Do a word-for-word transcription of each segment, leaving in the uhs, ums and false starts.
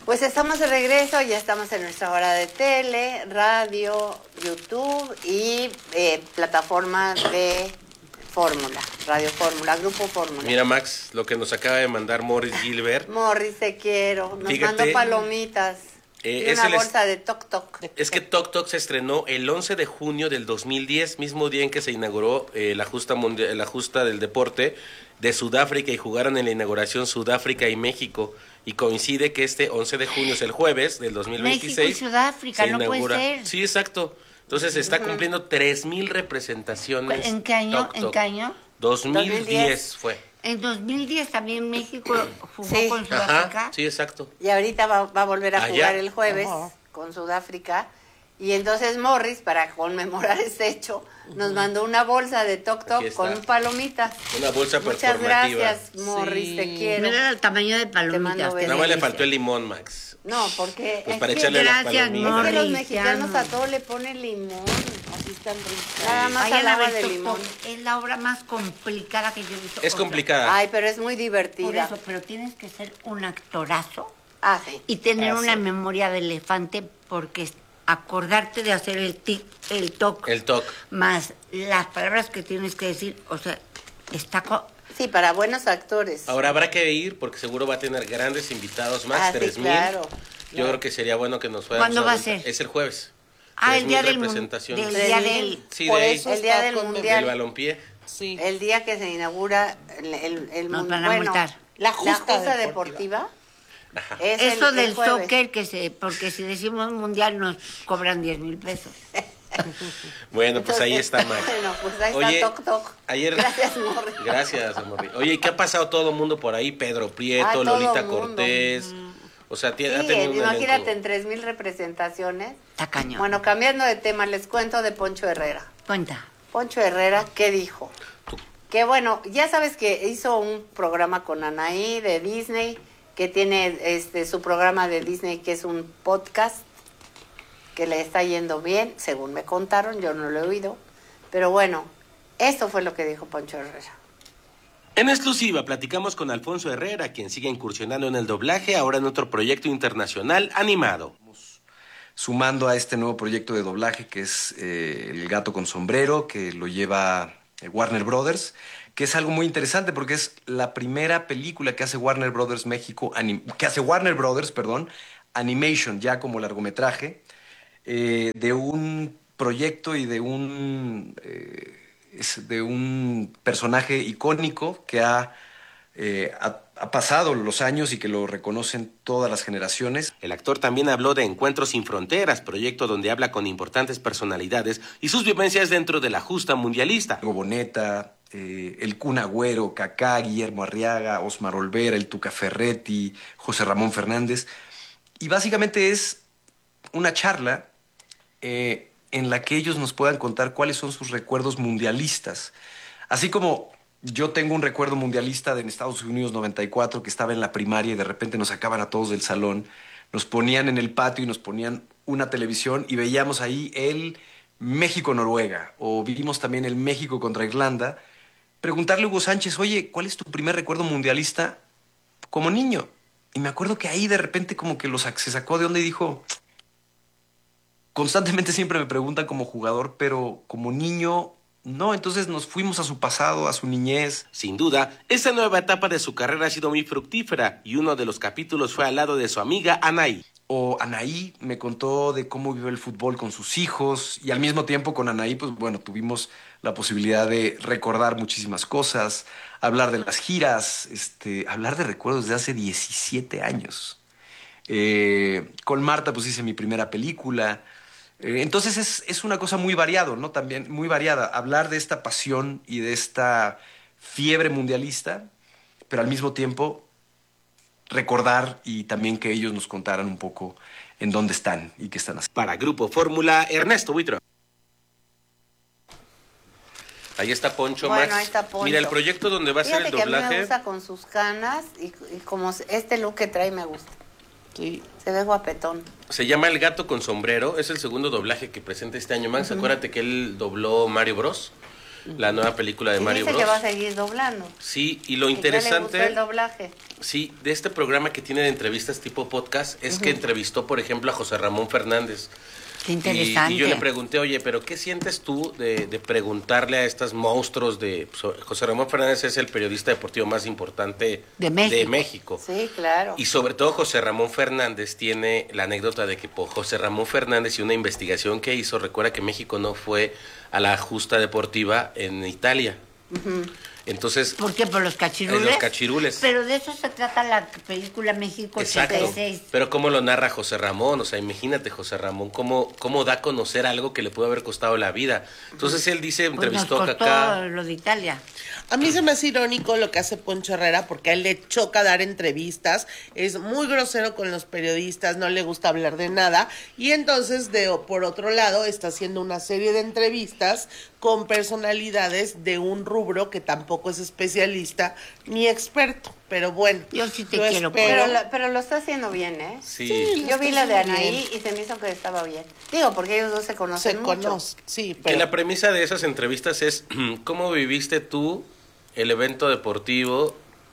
Pues estamos de regreso, ya estamos en nuestra hora de tele, radio, YouTube y eh, plataforma de Fórmula, Radio Fórmula, Grupo Fórmula. Mira, Max, lo que nos acaba de mandar Morris Gilbert. Morris, te quiero. Nos Fíjate, mandó palomitas eh, y es una el bolsa es- de Toc Toc. Es que Tok Tok se estrenó el once de junio del dos mil diez, mismo día en que se inauguró eh, la, justa mundial, la justa del deporte de Sudáfrica y jugaron en la inauguración Sudáfrica y México. Y coincide que este once de junio es el jueves del dos mil veintiséis. México y Sudáfrica, se no puede inaugura. ser. Sí, exacto. Entonces está cumpliendo tres mil representaciones. ¿En qué año? Tok ¿En Tok. qué año? dos mil diez fue. En dos mil diez también México jugó Sí. con Sudáfrica. Ajá, sí, exacto. Y ahorita va, va a volver a Allá. jugar el jueves Ajá. con Sudáfrica. Y entonces Morris, para conmemorar este hecho, nos mandó una bolsa de Toc Toc Aquí está. con palomitas. Una bolsa Muchas performativa. gracias, Morris, Sí. te quiero. Mira el tamaño de Te palomitas. mando qué besos. Nada más le delicia. faltó el limón, Max. No, porque Pues es para que- echarle las gracias, palomitas. es que los Morris, mexicanos te a amo. todo le ponen limón. Así están ricas. Nada más Vayan a hablaba ver de Toc limón. Toc. Es la obra más complicada que yo he visto. Es Otra. complicada. Ay, pero es muy Por divertida. eso, pero tienes que ser un actorazo Ah, sí. y tener Ah, una sí. memoria de elefante porque es- acordarte de hacer el tic, el toc, El toc. más las palabras que tienes que decir, o sea, está co- Sí, para buenos actores. Ahora habrá que ir porque seguro va a tener grandes invitados más, Ah, sí, tres mil. claro, Yo claro. creo que sería bueno que nos fuéramos. ¿Cuándo va a vuelta. ser? Es el jueves. Ah, el tres día mil del, mun- representaciones. del Tres día mil. del... Sí, Por de ahí, eso El día está del con- mundial. del balompié. Sí. El día que se inaugura el, el, el Nos mun- van a bueno, multar. La justa deportiva, deportiva. es el- Eso el del jueves. soccer, que se, porque si decimos mundial nos cobran diez mil pesos. Bueno, pues ahí Entonces, está, Max. Bueno, pues ahí Oye, está Toc Toc. Ayer... Gracias, Morris. Gracias, Morri. Oye, ¿y qué ha pasado todo el mundo por ahí? Pedro Prieto, Ah, todo Lolita mundo. Cortés. O sea, Sí, tiene, ha tenido un imagínate elenco. en tres mil representaciones. Está cañón. Bueno, cambiando de tema, les cuento de Poncho Herrera. Cuenta. Poncho Herrera, ¿qué dijo? Que bueno, ya sabes que hizo un programa con Anaí de Disney, que tiene este su programa de Disney, que es un podcast, que le está yendo bien, según me contaron, yo no lo he oído. Pero bueno, esto fue lo que dijo Poncho Herrera. En exclusiva platicamos con Alfonso Herrera, quien sigue incursionando en el doblaje, ahora en otro proyecto internacional animado. Sumando a este nuevo proyecto de doblaje que es eh, El gato con sombrero, que lo lleva eh, Warner Brothers, que es algo muy interesante porque es la primera película que hace Warner Brothers México, anim- que hace Warner Brothers, perdón, Animation, ya como largometraje, eh, de un proyecto y de un, eh, es de un personaje icónico que ha, eh, ha, ha pasado los años y que lo reconocen todas las generaciones. El actor también habló de Encuentros sin Fronteras, proyecto donde habla con importantes personalidades y sus vivencias dentro de la justa mundialista. Diego Boneta, eh, el Kun Agüero, Kaká, Guillermo Arriaga, Osmar Olvera, el Tuca Ferretti, José Ramón Fernández. Y básicamente es una charla eh, en la que ellos nos puedan contar cuáles son sus recuerdos mundialistas. Así como yo tengo un recuerdo mundialista de en Estados Unidos noventa y cuatro, que estaba en la primaria y de repente nos sacaban a todos del salón, nos ponían en el patio y nos ponían una televisión y veíamos ahí el México-Noruega, o vimos también el México contra Irlanda. Preguntarle a Hugo Sánchez, oye, ¿cuál es tu primer recuerdo mundialista como niño? Y me acuerdo que ahí de repente como que lo sac- se sacó de onda y dijo, constantemente siempre me preguntan como jugador, pero como niño, no. Entonces nos fuimos a su pasado, a su niñez. Sin duda, esta nueva etapa de su carrera ha sido muy fructífera y uno de los capítulos fue al lado de su amiga Anaí. O Anaí me contó de cómo vive el fútbol con sus hijos y al mismo tiempo con Anaí, pues bueno, tuvimos la posibilidad de recordar muchísimas cosas, hablar de las giras, este, hablar de recuerdos de hace diecisiete años. Eh, con Marta pues hice mi primera película. Eh, entonces es, es una cosa muy variado, ¿no? También muy variada. Hablar de esta pasión y de esta fiebre mundialista, pero al mismo tiempo recordar y también que ellos nos contaran un poco en dónde están y qué están haciendo. Para Grupo Fórmula, Ernesto Buitro. Ahí está Poncho, Bueno, Max. ahí está Poncho. Mira, el proyecto donde va a Fíjate ser el que a mí me doblaje. gusta con sus canas y, y como este look que trae me gusta. Sí. Se ve guapetón. Se llama El gato con sombrero. Es el segundo doblaje que presenta este año, Max. Acuérdate que él dobló Mario Bros. la nueva película de Y Mario dice Bros. que va a seguir doblando. Sí, y lo Que ya le gustó interesante, el doblaje. sí, de este programa que tiene de entrevistas tipo podcast, es que entrevistó, por ejemplo, a José Ramón Fernández. Qué Y, interesante. y yo le pregunté, oye, pero ¿qué sientes tú de, de preguntarle a estos monstruos de... so- José Ramón Fernández es el periodista deportivo más importante De México. de México. Sí, claro. Y sobre todo José Ramón Fernández tiene la anécdota de que por José Ramón Fernández y una investigación que hizo, recuerda que México no fue a la justa deportiva en Italia. Entonces, ¿Por qué? Por los cachirules. En los cachirules. Pero de eso se trata la película México exacto. ochenta y seis. Pero cómo lo narra José Ramón, o sea, imagínate José Ramón, cómo, cómo da a conocer algo que le pudo haber costado la vida. Entonces él dice, Pues nos entrevistó a costó Kaká. lo de Italia. A mí se me hace irónico lo que hace Poncho Herrera porque a él le choca dar entrevistas, es muy grosero con los periodistas, no le gusta hablar de nada y entonces de por otro lado está haciendo una serie de entrevistas con personalidades de un rubro que tampoco es especialista ni experto, pero bueno. Yo sí te yo quiero, espero- Pero, la- pero lo está haciendo bien, ¿eh? Sí. Sí, lo Yo vi está la de haciendo Anaí bien. y se me hizo que estaba bien. Digo, porque ellos dos se conocen Se mucho. conoce, sí, Que pero la premisa de esas entrevistas es, ¿cómo viviste tú el evento deportivo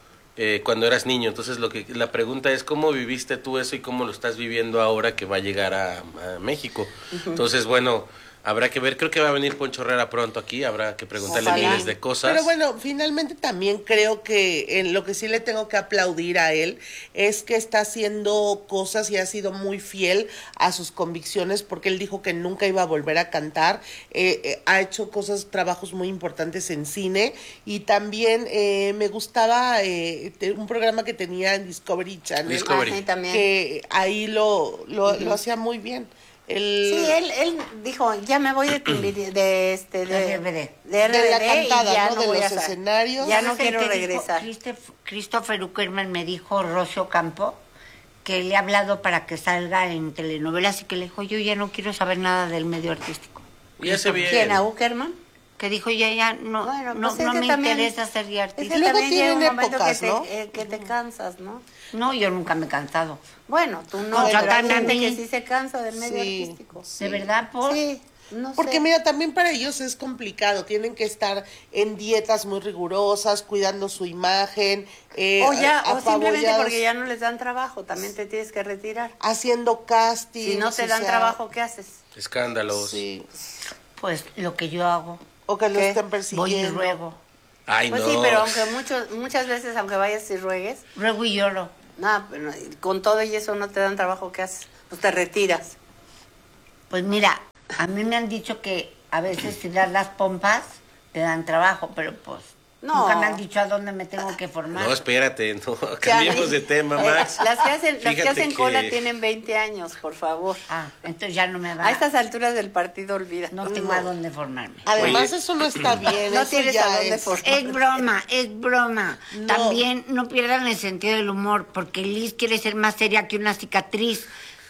eh, cuando eras niño? Entonces lo que la pregunta es, ¿cómo viviste tú eso y cómo lo estás viviendo ahora que va a llegar a, a México? Entonces, bueno, habrá que ver, creo que va a venir Poncho Herrera pronto aquí, habrá que preguntarle Ojalá. miles de cosas. Pero bueno, finalmente también creo que en lo que sí le tengo que aplaudir a él es que está haciendo cosas y ha sido muy fiel a sus convicciones porque él dijo que nunca iba a volver a cantar, eh, eh, ha hecho cosas, trabajos muy importantes en cine y también eh, me gustaba eh, te- un programa que tenía en Discovery Channel, Discovery. Ah, sí, también. que ahí lo, lo, lo hacía muy bien. El, Sí, él, él dijo, ya me voy de Timbiri- de este de, De R B D. de R B D De la cantada, y ya ¿no? no De voy los a sa- escenarios. Ya no ¿Sabes el quiero que dijo regresar. Christoph- Christopher Uckerman me dijo Rocio Campo que le ha hablado para que salga en telenovelas y que le dijo, yo ya no quiero saber nada del medio artístico. Y hace bien. ¿Quién? ¿A Uckerman? Que dijo, ya, ya, no, Bueno, no, pues es no que me también- interesa ser ya Es artista. que Luego también llega un tienen momento épocas, que, ¿no? te, eh, que te cansas, ¿no? No, yo nunca me he cansado. Bueno, tú no, No, pero hay trátame a gente mí. que sí se cansa del medio Sí. artístico. ¿De verdad, por? Sí, no Porque sé. mira, también para ellos es complicado, tienen que estar en dietas muy rigurosas, cuidando su imagen, eh, o ya, o simplemente apabullados, porque ya no les dan trabajo, también te tienes que retirar. haciendo casting. Si no te dan trabajo, ¿qué haces? Escándalos. Sí. Pues lo que yo hago, O que lo ¿Qué? estén voy y persiguiendo. ruego. Ay, Pues no. sí, pero aunque muchos, muchas veces, aunque vayas y ruegues, Ruego y lloro. nada, pero con todo y eso no te dan trabajo, ¿qué haces? Pues te retiras. Pues mira, a mí me han dicho que a veces si das las pompas te dan trabajo, pero pues No. nunca me han dicho a dónde me tengo que formar. No, espérate, no, cambiemos de tema, Eh, Max. Las que hacen, las que Fíjate hacen que- cola tienen veinte años, por favor. Ah, entonces ya no me va. A estas alturas del partido, olvida. No tengo a dónde formarme. Además, Oye. eso no está bien. No eso tienes ya a dónde es- formar. Es broma, es broma. No. También no pierdan el sentido del humor, porque Liz quiere ser más seria que una cicatriz.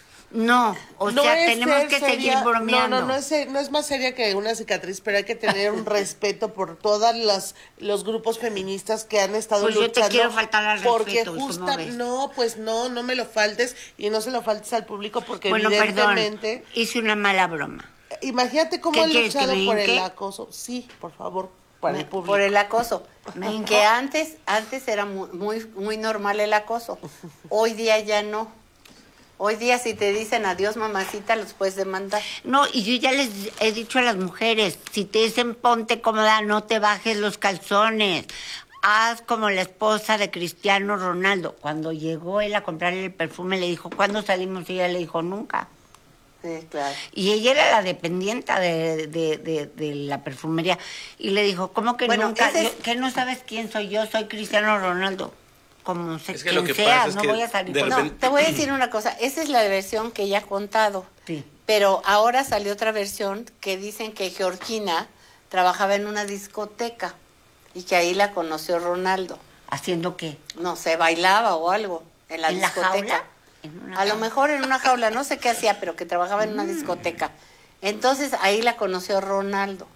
No, o No sea, es tenemos ser que seria- seguir bromeando. No, no, no es, ser- no es más seria que una cicatriz, pero hay que tener un respeto por todos los, los grupos feministas que han estado Pues yo te luchando. quiero faltar al porque respeto, ¿cómo justa, ves? no, pues no, no me lo faltes y no se lo faltes al público porque Bueno, perdón, evidentemente, hice una mala broma. imagínate cómo ¿Qué han quieres, que luchado me por el hinque? acoso. Sí, por favor, para Me- el público. Por el acoso. Me hinco. Que antes, antes era muy, muy, muy normal el acoso. Hoy día ya no. Hoy día si te dicen adiós mamacita, los puedes demandar. No, y yo ya les he dicho a las mujeres, si te dicen ponte cómoda, no te bajes los calzones. Haz como la esposa de Cristiano Ronaldo. Cuando llegó él a comprarle el perfume, le dijo, ¿cuándo salimos? Y ella le dijo, nunca. Sí, claro. Y ella era la dependienta de, de, de, de la perfumería. Y le dijo, ¿cómo que Bueno, nunca? ese es- Yo- ¿Que no sabes quién soy yo? Soy Cristiano Ronaldo. Como sé Es que quién lo que sea, pasa es no que voy a salir de con... No, repente- te voy a decir una cosa. Esa es la versión que ella ha contado. Sí. Pero ahora salió otra versión que dicen que Georgina trabajaba en una discoteca y que ahí la conoció Ronaldo. ¿Haciendo qué? No sé, bailaba o algo en la ¿En la discoteca. jaula? En una A lo jaula. mejor en una jaula, no sé qué hacía, pero que trabajaba en una discoteca. Entonces ahí la conoció Ronaldo.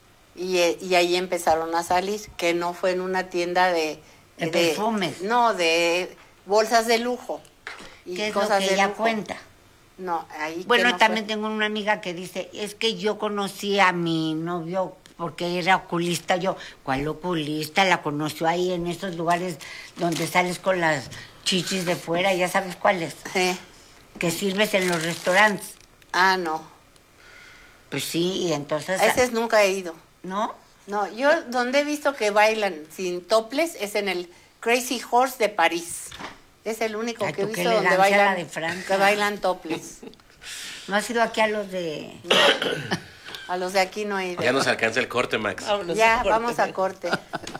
Y, eh, y ahí empezaron a salir, que no fue en una tienda de... De perfumes. No, de bolsas de lujo. Y ¿Qué es lo cosas que de ella lujo. cuenta? No, ahí que Bueno, no también fue. tengo una amiga que dice, es que yo conocí a mi novio porque era oculista yo. ¿Cuál oculista? La conoció ahí en esos lugares donde sales con las chichis de fuera, ya sabes cuáles. ¿Eh? Que sirves en los restaurantes. Ah, no. Pues sí, y entonces... A ese nunca he ido. ¿No? No, yo donde he visto que bailan sin toples es en el Crazy Horse de París. Es el único Ay, que he tú, qué visto donde elegancia la bailan, de Francia. que bailan toples. ¿No has ido aquí a los de...? A los de aquí no he ido. Ya nos alcanza el corte, Max. Vámonos Ya, a corte. vamos a corte.